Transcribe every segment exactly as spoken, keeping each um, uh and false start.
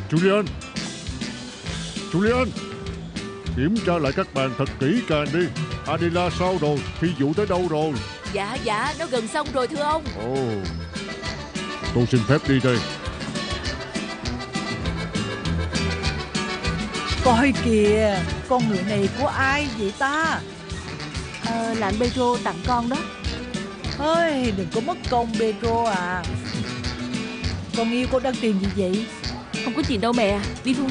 Julian, Julian, kiểm tra lại các bàn thật kỹ càng đi. Adela sao rồi? Phi vụ tới đâu rồi? Dạ dạ nó gần xong rồi thưa ông. Ồ, tôi xin phép đi đây. Coi kìa, con ngựa này của ai vậy ta? Ờ, là anh Pedro tặng con đó. Ơi, đừng có mất công Pedro à. Con yêu con đang tìm gì vậy? Không có gì đâu mẹ, đi thôi.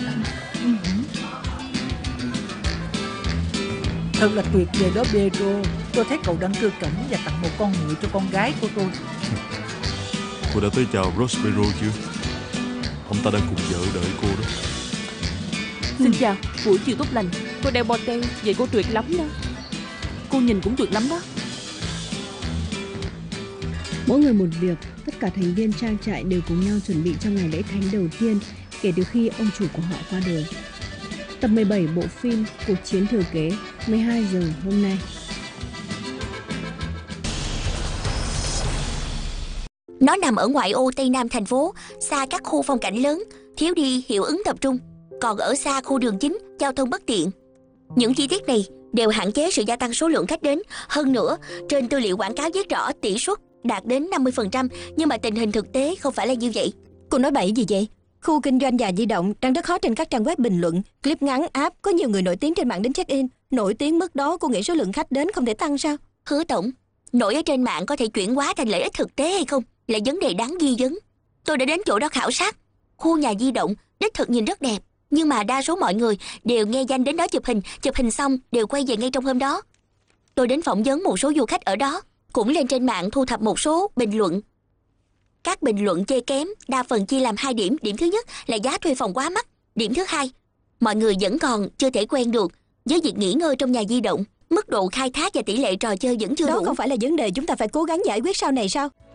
Thật là tuyệt vời đó Pedro. Tôi thấy cậu đang cưa cẩm và tặng một con ngựa cho con gái của tôi. Cô đã tới chào Prospero chưa? Ông ta đang cùng vợ đợi cô đó. Xin chào, buổi chiều tốt lành. Tôi đeo bote, vậy cô tuyệt lắm đó. Cô nhìn cũng tuyệt lắm đó. Mỗi người một việc, tất cả thành viên trang trại đều cùng nhau chuẩn bị cho ngày lễ thánh đầu tiên kể từ khi ông chủ của họ qua đời. Tập mười bảy bộ phim Cuộc chiến thừa kế, mười hai giờ hôm nay. Nó nằm ở ngoại ô Tây Nam thành phố, xa các khu phong cảnh lớn, thiếu đi hiệu ứng tập trung. Còn ở xa khu đường chính, giao thông bất tiện. Những chi tiết này đều hạn chế sự gia tăng số lượng khách đến. Hơn nữa, trên tư liệu quảng cáo viết rõ tỷ suất đạt đến năm mươi phần trăm, nhưng mà tình hình thực tế không phải là như vậy. Cô nói bậy gì vậy? Khu kinh doanh và di động đang rất hot trên các trang web bình luận. Clip ngắn app có nhiều người nổi tiếng trên mạng đến check-in. Nổi tiếng mức đó cô nghĩ số lượng khách đến không thể tăng sao? Hứa tổng, nổi ở trên mạng có thể chuyển hóa thành lợi ích thực tế hay không là vấn đề đáng ghi vấn. Tôi đã đến chỗ đó khảo sát. Khu nhà di động đích thực nhìn rất đẹp, nhưng mà đa số mọi người đều nghe danh đến đó chụp hình, chụp hình xong đều quay về ngay trong hôm đó. Tôi đến phỏng vấn một số du khách ở đó, cũng lên trên mạng thu thập một số bình luận. Các bình luận chê kém đa phần chia làm hai điểm. Điểm thứ nhất là giá thuê phòng quá mắc. Điểm thứ hai, mọi người vẫn còn chưa thể quen được với việc nghỉ ngơi trong nhà di động. Mức độ khai thác và tỷ lệ trò chơi vẫn chưa Đó đủ. không phải là vấn đề chúng ta phải cố gắng giải quyết sau này sao?